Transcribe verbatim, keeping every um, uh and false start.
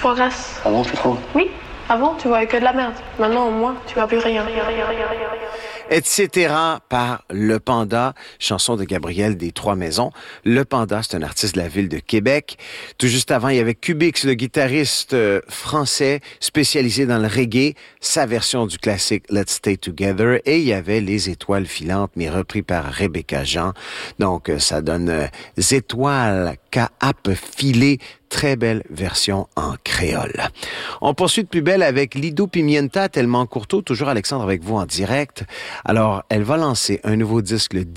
progresse. Ah bon, tu trouves? Oui. Avant, tu voyais que de la merde. Maintenant, au moins, tu vois plus rien. Etc. par Le Panda, chanson de Gabriel des Trois-Maisons. Le Panda, c'est un artiste de la ville de Québec. Tout juste avant, il y avait Cubix, le guitariste euh, français spécialisé dans le reggae, sa version du classique Let's Stay Together. Et il y avait Les Étoiles filantes, mais repris par Rebecca Jean. Donc, euh, ça donne euh, Étoiles qu'a ap filé. Très belle version en créole. On poursuit de plus belle avec Lido Pimienta, tellement courteau, toujours Alexandre avec vous en direct. Alors, elle va lancer un nouveau disque le